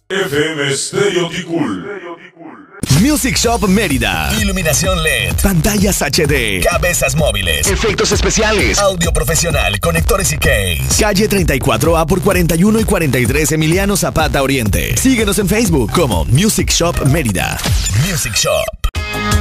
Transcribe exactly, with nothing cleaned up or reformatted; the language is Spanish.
F M Stereo Ticul. Music Shop Mérida. Iluminación L E D. Pantallas H D. Cabezas móviles. Efectos especiales. Audio profesional. Conectores y case. Calle treinta y cuatro A por cuarenta y uno y cuarenta y tres Emiliano Zapata Oriente. Síguenos en Facebook como Music Shop Mérida. Music Shop.